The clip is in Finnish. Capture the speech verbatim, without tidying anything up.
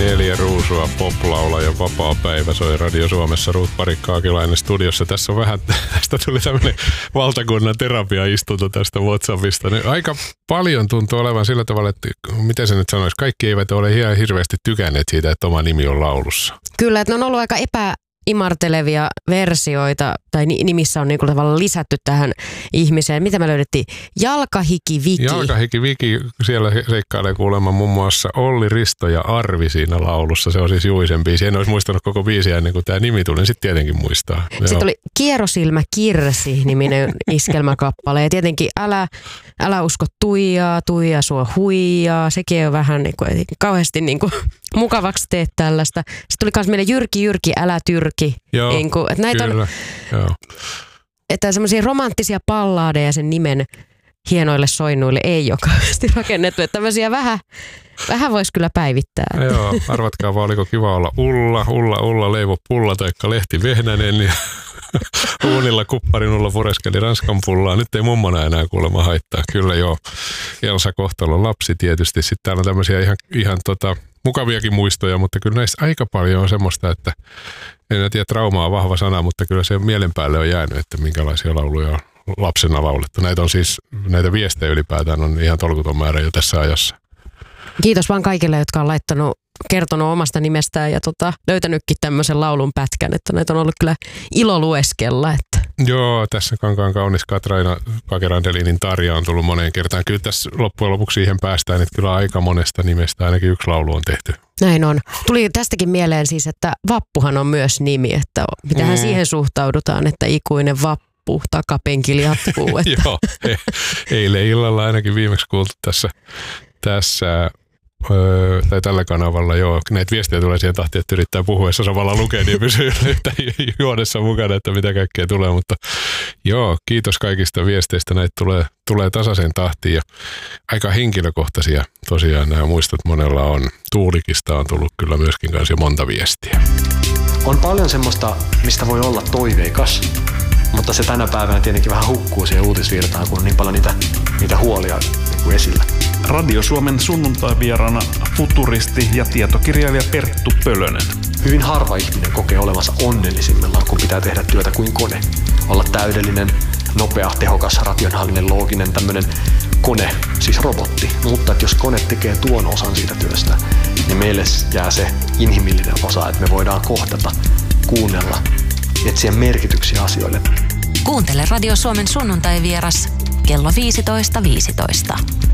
Neljä ruusua, poplaula ja vapaa päivä soi Radio Suomessa. Ruut Parikka-Akilainen studiossa. Tässä on vähän, tästä tuli tämmöinen valtakunnan terapiaistunto tästä WhatsAppista. Niin aika paljon tuntuu olevan sillä tavalla, että miten se nyt sanoisi, kaikki eivät ole ihan hirveästi tykänneet siitä, että oma nimi on laulussa. Kyllä, että ne on ollut aika epä... imartelevia versioita, tai nimissä on niinku tavallaan lisätty tähän ihmiseen. Mitä me löydettiin? Jalkahiki Viki. Jalkahiki Viki, siellä seikkailee kuulemma muun muassa Olli, Risto ja Arvi siinä laulussa. Se on siis Juisen biisi. En olisi muistanut koko biisiä ennen kuin tämä nimi tuli, niin sitten tietenkin muistaa. Sitten Joo. oli Kierosilmä Kirsi-niminen iskelmäkappale. Ja tietenkin älä, älä usko Tuijaa, Tuija sua huijaa. Sekin on vähän niin kuin, kauheasti niin kuin mukavaksi teet tällaista. Sitten tuli myös meille Jyrki Jyrki, älä tyrki. Joo, niin kuin, että näitä kyllä. on, Joo. että semmoisia romanttisia pallaadeja sen nimen hienoille soinnuille ei ole kauheasti rakennettu. Että tämmöisiä vähän, vähän voisi kyllä päivittää. Joo, arvatkaa vaan, oliko kiva olla Ulla, Ulla, Ulla, Leivo Pulla taikka Lehti Vehnänen ja uunilla kupparinulla pureskeli Ranskan pullaa. Nyt ei mummona enää kuulemma haittaa. Kyllä joo, Elsa Kohtalon lapsi tietysti. Sitten täällä on tämmöisiä ihan, ihan tota, mukaviakin muistoja, mutta kyllä näissä aika paljon on semmoista, että en tiedä, trauma on vahva sana, mutta kyllä se mielen päälle on jäänyt, että minkälaisia lauluja on lapsena laulettu. Näitä on siis, näitä viestejä ylipäätään on ihan tolkuton määrä jo tässä ajassa. Kiitos vaan kaikille, jotka on laittanut, kertonut omasta nimestään ja tota, löytänytkin tämmöisen laulun pätkän, että näitä on ollut kyllä ilo lueskella. Että. Joo, tässä Kankaan kaunis Katraina Pakerandelinin Tarja on tullut moneen kertaan. Kyllä tässä loppujen lopuksi siihen päästään, että kyllä aika monesta nimestä ainakin yksi laulu on tehty. Näin on. Tuli tästäkin mieleen siis, että Vappuhan on myös nimi, että mitähän mm. siihen suhtaudutaan, että ikuinen vappu takapenkillä jatkuu. Että. Joo, eilen illalla ainakin viimeksi kuultu tässä, tässä öö, tai tällä kanavalla, joo, näitä viestejä tulee siihen tahtiin, että yrittää puhuessa samalla lukea, niin pysyy juonessa mukana, että mitä kaikkea tulee, mutta joo, kiitos kaikista viesteistä, näitä tulee, tulee tasaisen tahtiin ja aika henkilökohtaisia tosiaan nämä muistot monella on. Tuulikista on tullut kyllä myöskin kanssa jo monta viestiä. On paljon semmoista, mistä voi olla toiveikas, mutta se tänä päivänä tietenkin vähän hukkuu siihen uutisvirtaan, kun on niin paljon niitä, niitä huolia niin kuin esillä. Radio Suomen sunnuntai-vieraana futuristi ja tietokirjailija Perttu Pölönen. Hyvin harva ihminen kokee olevansa onnellisimmillaan, kun pitää tehdä työtä kuin kone. Olla täydellinen, nopea, tehokas, rationaalinen, looginen, tämmöinen kone, siis robotti. Mutta että jos kone tekee tuon osan siitä työstä, niin meille jää se inhimillinen osa, että me voidaan kohdata, kuunnella, etsiä merkityksiä asioille. Kuuntele Radio Suomen sunnuntai-vieras kello viisitoista viisitoista.